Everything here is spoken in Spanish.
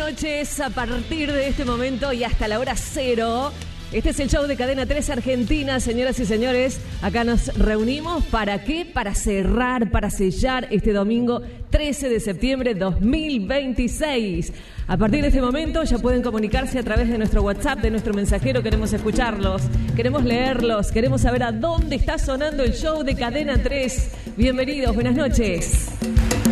noches. A partir de este momento y hasta la hora 0, este es el show de Cadena 3 Argentina, señoras y señores. Acá nos reunimos, ¿para qué? Para cerrar, para sellar este domingo 13 de septiembre 2026. A partir de este momento ya pueden comunicarse a través de nuestro WhatsApp, de nuestro mensajero. Queremos escucharlos, queremos leerlos, queremos saber a dónde está sonando el show de Cadena 3. Bienvenidos, buenas noches.